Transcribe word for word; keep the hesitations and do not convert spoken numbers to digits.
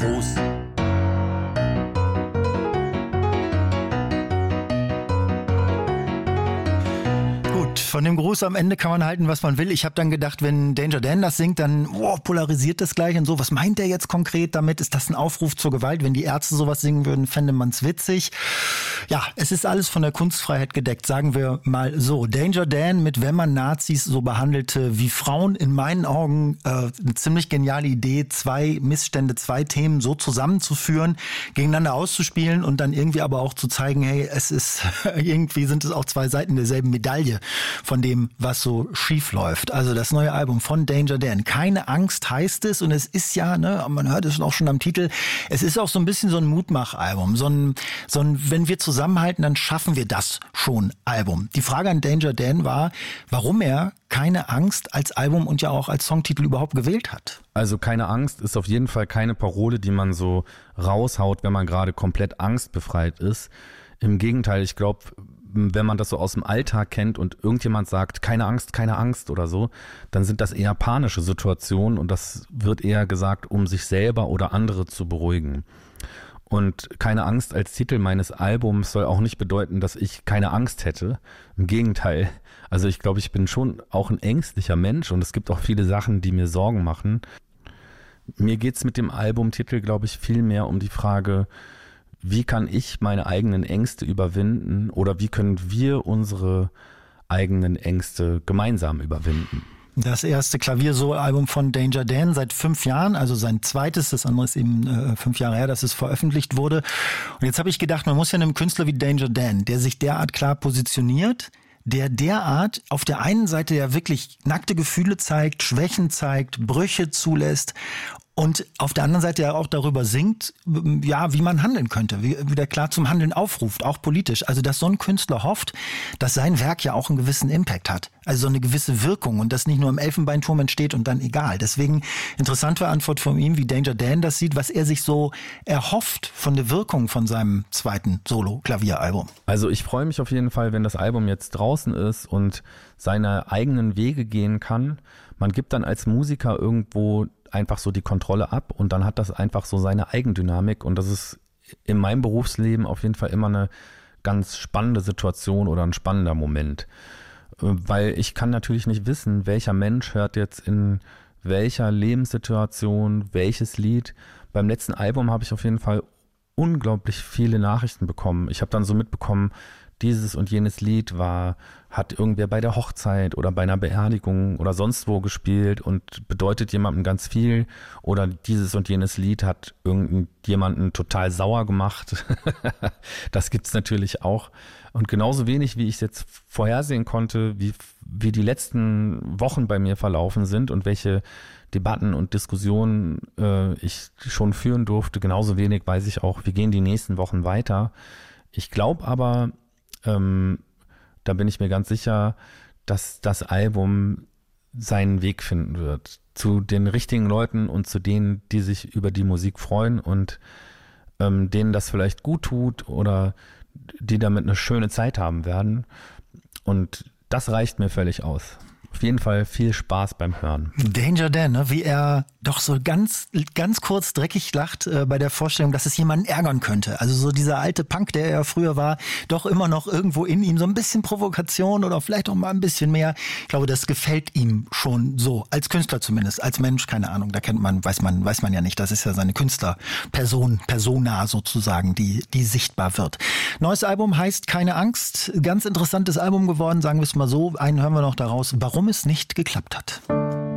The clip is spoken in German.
Gruß. Von dem Gruß am Ende kann man halten, was man will. Ich habe dann gedacht, wenn Danger Dan das singt, dann oh, polarisiert das gleich und so. Was meint der jetzt konkret damit? Ist das ein Aufruf zur Gewalt? Wenn die Ärzte sowas singen würden, fände man es witzig. Ja, es ist alles von der Kunstfreiheit gedeckt, sagen wir mal so. Danger Dan mit Wenn man Nazis so behandelte wie Frauen, in meinen Augen äh, eine ziemlich geniale Idee, zwei Missstände, zwei Themen so zusammenzuführen, gegeneinander auszuspielen und dann irgendwie aber auch zu zeigen, hey, es ist irgendwie sind es auch zwei Seiten derselben Medaille von dem, was so schief läuft. Also das neue Album von Danger Dan. Keine Angst heißt es und es ist ja, ne, man hört es auch schon am Titel, es ist auch so ein bisschen so ein Mutmach-Album. So ein, so ein, wenn wir zusammenhalten, dann schaffen wir das schon Album. Die Frage an Danger Dan war, warum er Keine Angst als Album und ja auch als Songtitel überhaupt gewählt hat. Also Keine Angst ist auf jeden Fall keine Parole, die man so raushaut, wenn man gerade komplett angstbefreit ist. Im Gegenteil, ich glaube, wenn man das so aus dem Alltag kennt und irgendjemand sagt, keine Angst, keine Angst oder so, dann sind das eher panische Situationen und das wird eher gesagt, um sich selber oder andere zu beruhigen. Und Keine Angst als Titel meines Albums soll auch nicht bedeuten, dass ich keine Angst hätte. Im Gegenteil. Also ich glaube, ich bin schon auch ein ängstlicher Mensch und es gibt auch viele Sachen, die mir Sorgen machen. Mir geht's mit dem Albumtitel, glaube ich, viel mehr um die Frage, wie kann ich meine eigenen Ängste überwinden oder wie können wir unsere eigenen Ängste gemeinsam überwinden? Das erste Klaviersolo-Album von Danger Dan seit fünf Jahren, also sein zweites, das andere ist eben äh, fünf Jahre her, dass es veröffentlicht wurde. Und jetzt habe ich gedacht, man muss ja einem Künstler wie Danger Dan, der sich derart klar positioniert, der derart auf der einen Seite ja wirklich nackte Gefühle zeigt, Schwächen zeigt, Brüche zulässt und auf der anderen Seite ja auch darüber singt, ja, wie man handeln könnte, wie, wie der klar zum Handeln aufruft, auch politisch. Also, dass so ein Künstler hofft, dass sein Werk ja auch einen gewissen Impact hat, also so eine gewisse Wirkung und das nicht nur im Elfenbeinturm entsteht und dann egal. Deswegen interessante Antwort von ihm, wie Danger Dan das sieht, was er sich so erhofft von der Wirkung von seinem zweiten Solo-Klavieralbum. Also ich freue mich auf jeden Fall, wenn das Album jetzt draußen ist und seine eigenen Wege gehen kann. Man gibt dann als Musiker irgendwo einfach so die Kontrolle ab und dann hat das einfach so seine Eigendynamik und das ist in meinem Berufsleben auf jeden Fall immer eine ganz spannende Situation oder ein spannender Moment, weil ich kann natürlich nicht wissen, welcher Mensch hört jetzt in welcher Lebenssituation welches Lied. Beim letzten Album habe ich auf jeden Fall unglaublich viele Nachrichten bekommen. Ich habe dann so mitbekommen, dieses und jenes Lied war, hat irgendwer bei der Hochzeit oder bei einer Beerdigung oder sonst wo gespielt und bedeutet jemandem ganz viel. Oder dieses und jenes Lied hat irgendjemanden total sauer gemacht. Das gibt's natürlich auch. Und genauso wenig, wie ich es jetzt vorhersehen konnte, wie, wie die letzten Wochen bei mir verlaufen sind und welche Debatten und Diskussionen äh, ich schon führen durfte, genauso wenig weiß ich auch, wie gehen die nächsten Wochen weiter. Ich glaube aber, Ähm, da bin ich mir ganz sicher, dass das Album seinen Weg finden wird. Zu den richtigen Leuten und zu denen, die sich über die Musik freuen und ähm, denen das vielleicht gut tut oder die damit eine schöne Zeit haben werden. Und das reicht mir völlig aus. Auf jeden Fall viel Spaß beim Hören. Danger Dan, ne? Wie er doch so ganz ganz kurz dreckig lacht äh, bei der Vorstellung, dass es jemanden ärgern könnte. Also so dieser alte Punk, der er früher war, doch immer noch irgendwo in ihm so ein bisschen Provokation oder vielleicht auch mal ein bisschen mehr. Ich glaube, das gefällt ihm schon so, als Künstler zumindest, als Mensch, keine Ahnung, da kennt man, weiß man, weiß man ja nicht. Das ist ja seine Künstlerperson, Persona sozusagen, die die sichtbar wird. Neues Album heißt Keine Angst. Ganz interessantes Album geworden, sagen wir es mal so. Einen hören wir noch daraus, warum es nicht geklappt hat.